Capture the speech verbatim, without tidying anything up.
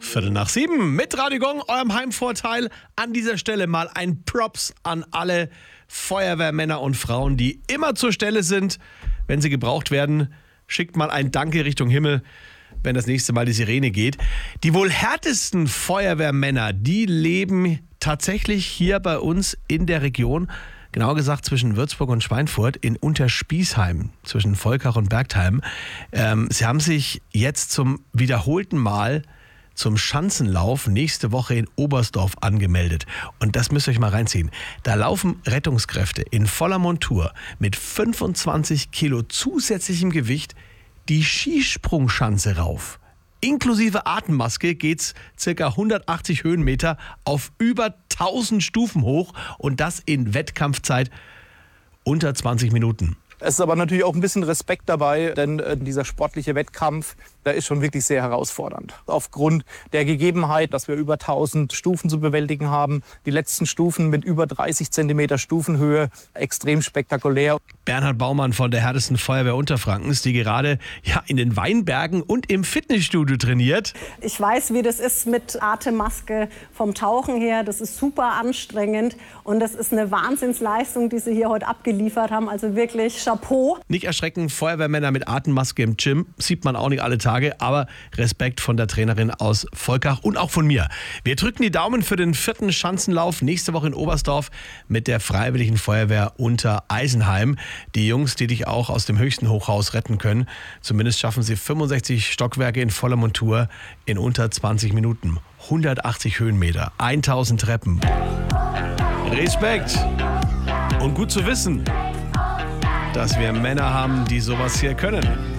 Viertel nach sieben mit Radio Gong, eurem Heimvorteil. An dieser Stelle mal ein Props an alle Feuerwehrmänner und Frauen, die immer zur Stelle sind, wenn sie gebraucht werden. Schickt mal ein Danke Richtung Himmel, wenn das nächste Mal die Sirene geht. Die wohl härtesten Feuerwehrmänner, die leben tatsächlich hier bei uns in der Region. Genauer gesagt zwischen Würzburg und Schweinfurt in Unterspießheim, zwischen Volkach und Bergtheim. Ähm, sie haben sich jetzt zum wiederholten Mal zum Schanzenlauf nächste Woche in Oberstdorf angemeldet. Und das müsst ihr euch mal reinziehen. Da laufen Rettungskräfte in voller Montur mit fünfundzwanzig Kilo zusätzlichem Gewicht die Skisprungschanze rauf. Inklusive Atemmaske geht's circa hundertachtzig Höhenmeter auf über tausend Stufen hoch und das in Wettkampfzeit unter zwanzig Minuten. Es ist aber natürlich auch ein bisschen Respekt dabei, denn äh, dieser sportliche Wettkampf, der ist schon wirklich sehr herausfordernd. Aufgrund der Gegebenheit, dass wir über tausend Stufen zu bewältigen haben, die letzten Stufen mit über dreißig Zentimeter Stufenhöhe, extrem spektakulär. Bernhard Baumann von der härtesten Feuerwehr Unterfrankens, die gerade ja, in den Weinbergen und im Fitnessstudio trainiert. Ich weiß, wie das ist mit Atemmaske vom Tauchen her. Das ist super anstrengend und das ist eine Wahnsinnsleistung, die Sie hier heute abgeliefert haben. Also wirklich Chapeau. Nicht erschrecken, Feuerwehrmänner mit Atemmaske im Gym sieht man auch nicht alle Tage, aber Respekt von der Trainerin aus Volkach und auch von mir. Wir drücken die Daumen für den vierten Schanzenlauf nächste Woche in Oberstdorf mit der Freiwilligen Feuerwehr Unter Eisenheim. Die Jungs, die dich auch aus dem höchsten Hochhaus retten können. Zumindest schaffen sie fünfundsechzig Stockwerke in voller Montur in unter zwanzig Minuten. hundertachtzig Höhenmeter, tausend Treppen. Respekt! Und gut zu wissen, dass wir Männer haben, die sowas hier können.